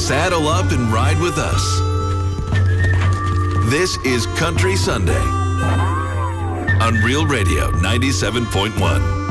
Saddle up and ride with us. This is Country Sunday on Real Radio 97.1.